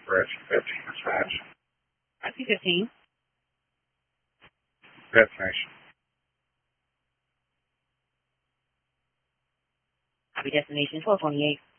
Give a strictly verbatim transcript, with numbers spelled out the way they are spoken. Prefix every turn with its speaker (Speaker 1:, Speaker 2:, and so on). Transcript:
Speaker 1: Correction fifteen, dispatch.
Speaker 2: I see fifteen.
Speaker 1: Destination.
Speaker 2: Copy destination twelve twenty-eight.